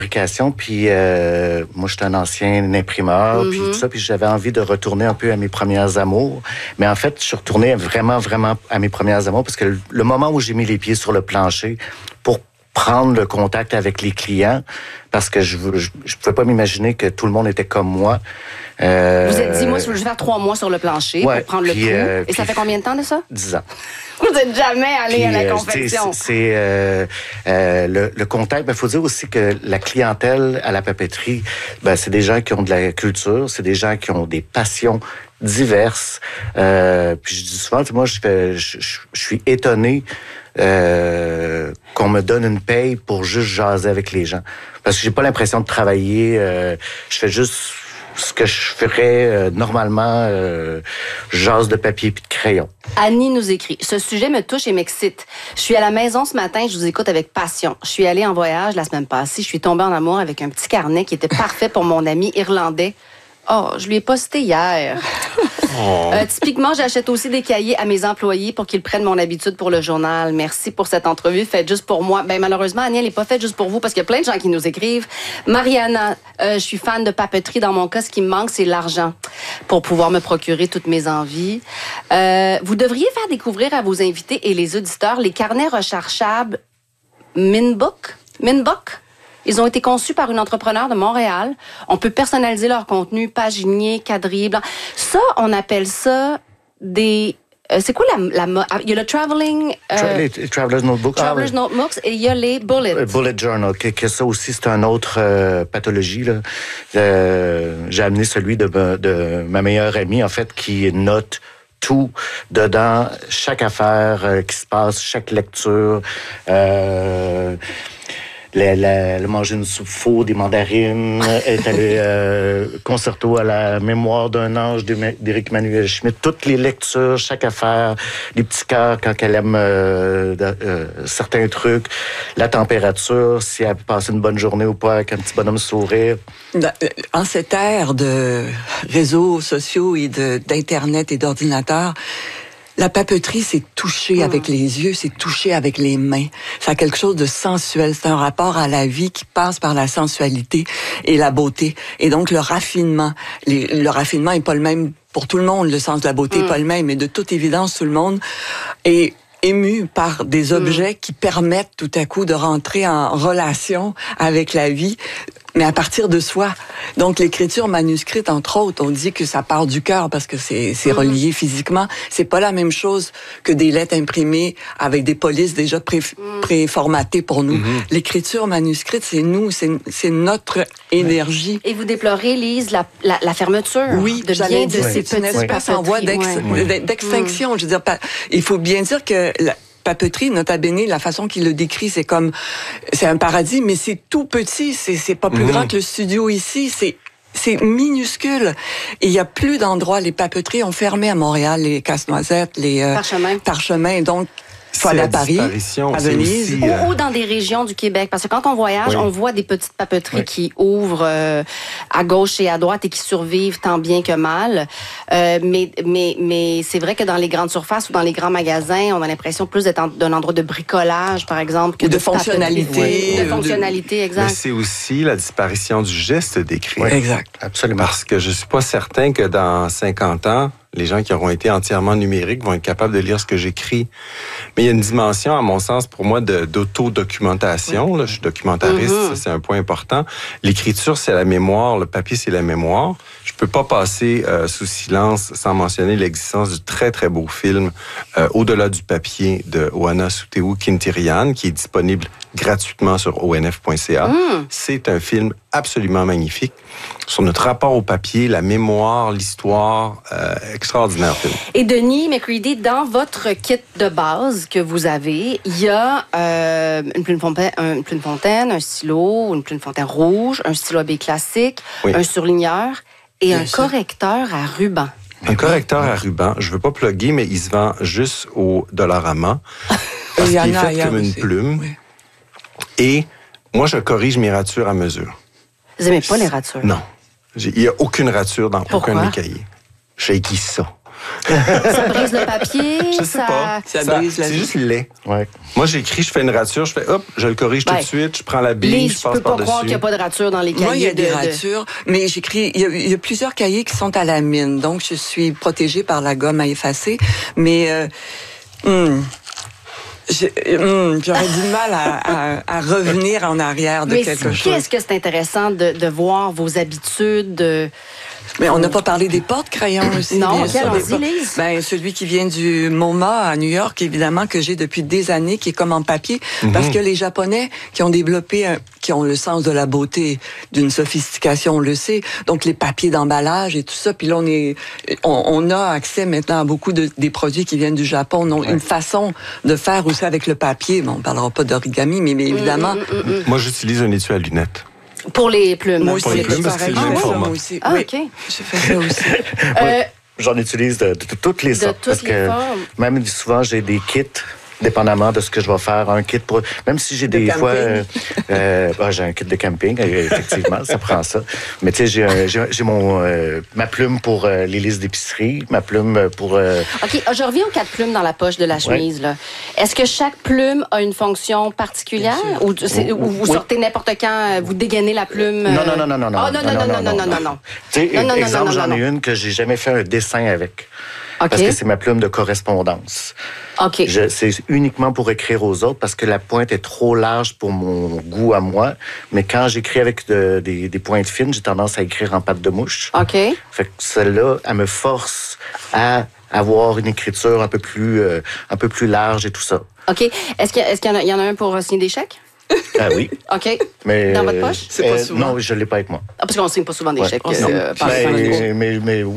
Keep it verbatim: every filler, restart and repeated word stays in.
fabrication, puis euh, moi, j'étais un ancien imprimeur, mm-hmm. puis tout ça, puis j'avais envie de retourner un peu à mes premières amours. Mais en fait, je suis retourné vraiment, vraiment à mes premières amours, parce que le, le moment où j'ai mis les pieds sur le plancher pour prendre le contact avec les clients, parce que je ne je, je pouvais pas m'imaginer que tout le monde était comme moi. Euh, Vous êtes dit, moi, je vais faire trois mois sur le plancher ouais, pour prendre le pouls. Euh, Et ça fait combien de temps de ça? Dix ans. Vous n'êtes jamais allé puis, à la confection. C'est euh, euh, le, le contact. Il faut dire aussi que la clientèle à la papeterie, ben, c'est des gens qui ont de la culture, c'est des gens qui ont des passions diverses. Euh, puis je dis souvent, moi, je, fais, je, je, je suis étonné euh, qu'on me donne une paye pour juste jaser avec les gens. Parce que j'ai pas l'impression de travailler. Euh, je fais juste ce que je ferais euh, normalement, euh, jase de papier puis de crayon. Annie nous écrit, ce sujet me touche et m'excite. Je suis à la maison ce matin, je vous écoute avec passion. Je suis allée en voyage la semaine passée, je suis tombée en amour avec un petit carnet qui était parfait pour mon ami irlandais. Oh, je lui ai posté hier. Oh. Euh, typiquement, j'achète aussi des cahiers à mes employés pour qu'ils prennent mon habitude pour le journal. Merci pour cette entrevue faite juste pour moi. Ben malheureusement, Annie, elle n'est pas faite juste pour vous parce qu'il y a plein de gens qui nous écrivent. Mariana, euh, je suis fan de papeterie. Dans mon cas, ce qui me manque, c'est l'argent pour pouvoir me procurer toutes mes envies. Euh, vous devriez faire découvrir à vos invités et les auditeurs les carnets rechargeables Minbook. Minbook? Ils ont été conçus par une entrepreneur de Montréal. On peut personnaliser leur contenu, paginier, quadrillé, blanc. Ça, on appelle ça des... Euh, c'est quoi la... la il y a le Traveling... Euh, Tra- les Traveler's Notebooks. Traveler's ah, oui. Notebooks et il y a les Bullet. Bullet Journal, que, que ça aussi, c'est une autre euh, pathologie. Là. Euh, j'ai amené celui de, de ma meilleure amie, en fait, qui note tout dedans, chaque affaire euh, qui se passe, chaque lecture... Euh, Elle a mangé une soupe faux, des mandarines. Elle est allée euh, concerto à la mémoire d'un ange d'Éric Manuel Schmitt. Toutes les lectures, chaque affaire, les petits cœurs quand elle aime euh, euh, certains trucs, la température, si elle a passé une bonne journée ou pas, avec un petit bonhomme sourire. En cette ère de réseaux sociaux et de, d'Internet et d'ordinateurs, la papeterie, c'est toucher mmh. avec les yeux, c'est toucher avec les mains. Ça a quelque chose de sensuel. C'est un rapport à la vie qui passe par la sensualité et la beauté. Et donc, le raffinement. Les, le raffinement est pas le même pour tout le monde. Le sens de la beauté mmh. est pas le même. Mais de toute évidence, tout le monde est ému par des objets mmh. qui permettent tout à coup de rentrer en relation avec la vie, mais à partir de soi. Donc, l'écriture manuscrite, entre autres, on dit que ça part du cœur parce que c'est, c'est relié physiquement. C'est pas la même chose que des lettres imprimées avec des polices déjà pré, préformatées pour nous. Mm-hmm. L'écriture manuscrite, c'est nous, c'est, c'est notre énergie. Et vous déplorez, Lise, la, la, la fermeture oui, de bien de ces c'est une espèce en voie d'ex, ouais. d'extinction. Mm. Je veux dire, il faut bien dire que la papeterie, nota bene, la façon qu'il le décrit, c'est comme, c'est un paradis, mais c'est tout petit, c'est, c'est pas plus mmh. grand que le studio ici, c'est, c'est minuscule. Et il y a plus d'endroits, les papeteries ont fermé à Montréal, les Casse-Noisettes, les euh, Parchemins. Parchemins, donc faut aller à Paris, à Venise. Aussi, euh... ou, ou dans des régions du Québec. Parce que quand on voyage, oui. on voit des petites papeteries oui. qui ouvrent euh, à gauche et à droite et qui survivent tant bien que mal. Euh, mais, mais, mais c'est vrai que dans les grandes surfaces ou dans les grands magasins, on a l'impression plus d'être en, d'un endroit de bricolage, par exemple, que ou de, de fonctionnalité. Oui. De fonctionnalité, exact. Mais c'est aussi la disparition du geste d'écrire. Oui, exact. Absolument. Parce que je suis pas certain que dans cinquante ans, les gens qui auront été entièrement numériques vont être capables de lire ce que j'écris. Mais il y a une dimension, à mon sens, pour moi, de, d'autodocumentation. Là, je suis documentariste, mm-hmm. ça, c'est un point important. L'écriture, c'est la mémoire. Le papier, c'est la mémoire. Je peux pas passer euh, sous silence sans mentionner l'existence du très, très beau film euh, Au-delà du papier de Oana Sutewu Kintirian, qui est disponible gratuitement sur o n f point c a. Mm. C'est un film absolument magnifique sur notre rapport au papier, la mémoire, l'histoire. Euh, extraordinaire film. Et Denis McCready, dans votre kit de base que vous avez, il y a euh, une plume fontaine, une plume fontaine, un stylo, une plume fontaine rouge, un stylo A B classique, oui. un surligneur et Bien un sûr. correcteur à ruban. Un correcteur à ruban, je veux pas plugger, mais il se vend juste au Dollarama parce qu'il est fait comme une plume. Oui. Et moi, je corrige mes ratures à mesure. Vous n'aimez pas les ratures? Non. Il n'y a aucune rature dans Pourquoi? aucun de mes cahiers. J'ai acquis ça. Ça brise le papier? Je sais ça... pas. Ça Ça- brise la c'est vie. juste laid. Ouais. Moi, j'écris, je fais une rature, je fais hop, je le corrige tout Ben, de suite, je prends la bille, Lise, je je passe peux pas croire par-dessus. qu'il n'y a pas de rature dans les cahiers. Moi, il y a des de- de- ratures, mais j'écris. Il y, a, il y a plusieurs cahiers qui sont à la mine, donc je suis protégée par la gomme à effacer. Mais euh, hum, j'ai- hum, j'aurais du mal à, à- à revenir en arrière de Mais quelque chose. qu'est-ce que c'est intéressant de, de voir vos habitudes? De... Mais on n'a pas parlé des porte-crayons aussi. Non, bien quel sûr, on des dit, porte- Lise? Ben, celui qui vient du MoMA à New York, évidemment, que j'ai depuis des années, qui est comme en papier, parce que les Japonais qui ont développé, un- qui ont le sens de la beauté, d'une sophistication, on le sait, donc les papiers d'emballage et tout ça, puis là, on est, on, on a accès maintenant à beaucoup de, des produits qui viennent du Japon. On a une façon de faire aussi avec le papier. Bon, on parlera pas d'origami, mais, mais évidemment, Moi, j'utilise un étui à lunettes. Pour les plumes. moi aussi, Pour les plumes, c'est parce que pareil, c'est le même je fais ça, format. moi aussi. Ah, Oui, OK. je fais ça aussi. Euh, J'en utilise de, de- de toutes les De sortes. toutes parce les que formes. même souvent, j'ai des kits, dépendamment de ce que je vais faire. Un kit pour. Même si j'ai De des camping. fois. Euh, euh, ah, j'ai un kit de camping, euh, effectivement, ça prend ça. Mais tu sais, j'ai, un- j'ai, j'ai mon, euh, ma plume pour euh, les listes d'épicerie, ma plume pour. euh, OK, je reviens aux quatre plumes dans la poche de la chemise. Là. Est-ce que chaque plume a une fonction particulière? Ou, c'est- ou vous Oui. sortez n'importe quand, euh, vous dégainez la plume? euh? Non, non, non, non, non, non. Oh, non, non, non, non, non, non, non, non. Tu sais, Non, non, non, exemple, non, non, j'en non, ai une que j'ai jamais fait un dessin avec. OK. Parce que c'est ma plume de correspondance. OK. Je- C'est uniquement pour écrire aux autres parce que la pointe est trop large pour mon goût à moi. Mais quand j'écris avec de- des, des pointes fines, j'ai tendance à écrire en patte de mouche. OK. Fait que celle-là, elle me force à avoir une écriture un peu plus, euh, un peu plus large et tout ça. OK. Est-ce qu'il y, a- est-ce qu'il y en a, il y en a un pour euh, signer des chèques? Ah oui. OK. Mais, Dans votre poche? C'est pas souvent. Non, je l'ai pas avec moi. Ah, parce qu'on ne signe pas souvent des Ouais. chèques. Oh, non. euh, par- par- Mais, mais, mais